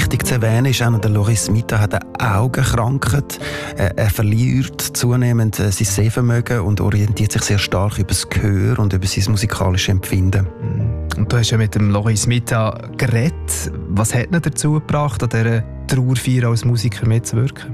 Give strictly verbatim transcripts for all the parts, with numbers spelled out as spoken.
wichtig zu erwähnen ist auch noch, der Loris Mita hat eine Augenkrankheit. Er, er verliert zunehmend sein Sehvermögen und orientiert sich sehr stark über das Gehör und über sein musikalisches Empfinden. Und du hast ja mit dem Loris Mita geredet. Was hat ihn dazu gebracht, an dieser Trauerfeier als Musiker mitzuwirken?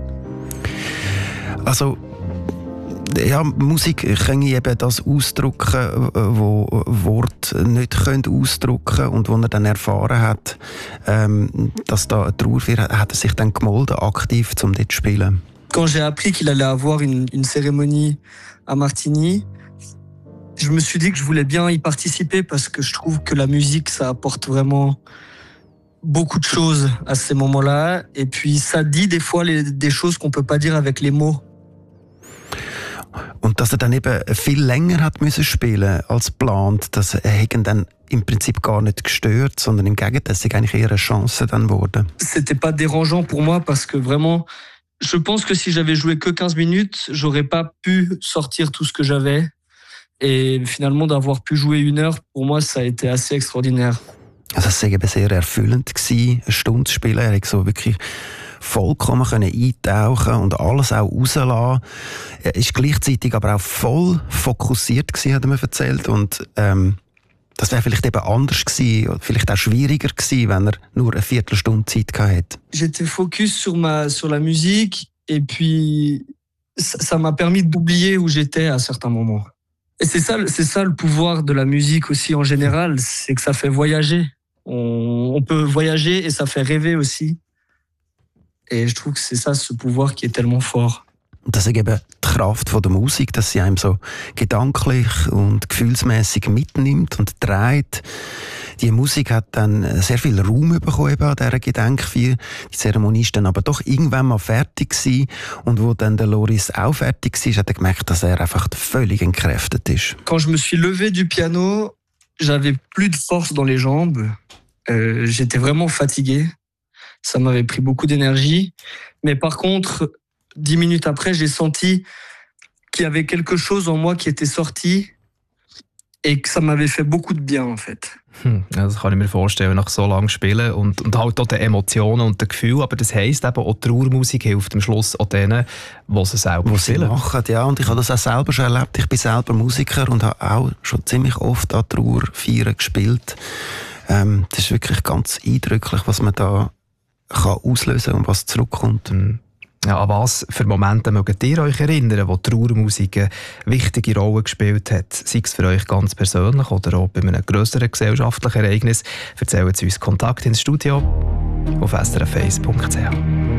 Also, ja, Musik kann eben das ausdrücken, wo Worte nicht ausdrücken können und wo er dann erfahren hat, ähm, dass da eine Trauerfeier hat, hat er sich dann gemolden, aktiv, um dort zu spielen. Quand j'ai appris qu'il allait avoir une, une cérémonie à Martigny, je me suis dit que je voulais bien y participer parce que je trouve que la musique, ça apporte vraiment beaucoup de choses à ces moments-là. Et puis ça dit des fois les, des choses qu'on peut pas dire avec les mots. Und dass er dann eben viel länger hat müssen spielen als geplant, das hat ihn dann im Prinzip gar nicht gestört, sondern im Gegenteil, es ist eigentlich eher eine Chance dann geworden. C'était pas dérangeant pour moi parce que vraiment, je pense que si j'avais joué que quinze minutes, j'aurais pas pu sortir tout ce que j'avais. Et finalement, d'avoir pu jouer une heure, pour moi, ça a été assez extraordinaire. Also es war eben sehr erfüllend gewesen, eine Stunde zu spielen. Er hat so wirklich vollkommen können eintauchen und alles auch rauslassen. Er ist gleichzeitig aber auch voll fokussiert gewesen, hat er mir erzählt. Und ähm, das wäre vielleicht eben anders gewesen, vielleicht auch schwieriger gewesen, wenn er nur eine Viertelstunde Zeit gehabt hätte. J'étais focus sur ma sur la musique et puis ça, ça m'a permis d'oublier où j'étais à certains moments. Et c'est ça, c'est ça le pouvoir de la musique aussi en général, c'est que ça fait voyager. On, on peut voyager et ça fait rêver aussi. Et je trouve que c'est ça, ce pouvoir qui est tellement fort. Das ist eben die Kraft von der Musik, dass sie einem so gedanklich und gefühlsmäßig mitnimmt und trägt. Die Musik hat dann sehr viel Raum bekommen eben an dieser Gedenkfeier. Die Zeremonie ist dann aber doch irgendwann mal fertig gewesen. Und wo dann der Loris auch fertig war, hat er gemerkt, dass er einfach völlig entkräftet ist. Quand je me suis levé du piano, j'avais plus de force dans les jambes. Euh, j'étais vraiment fatigué. Ça m'avait pris beaucoup d'énergie. Mais par contre, dix minutes après, j'ai senti qu'il y avait quelque chose en moi qui était sorti et que ça m'avait fait beaucoup de bien, en fait. Hm, das kann ich mir vorstellen, nach so langem Spielen und, und halt auch den Emotionen und den Gefühlen. Aber das heisst eben, auch Trauermusik hilft am Schluss auch denen, die sie selber was sie machen. Ja, und ich habe das auch selber schon erlebt. Ich bin selber Musiker und habe auch schon ziemlich oft an Trauerfeiern gespielt. Ähm, das ist wirklich ganz eindrücklich, was man da kann auslösen und was zurückkommt. Hm. Ja, an was für Momente mögt ihr euch erinnern, wo Trauermusik eine wichtige Rolle gespielt hat? Sei es für euch ganz persönlich oder auch bei einem grösseren gesellschaftlichen Ereignis. Erzählen Sie uns Kontakt ins Studio auf s r f eins punkt c h.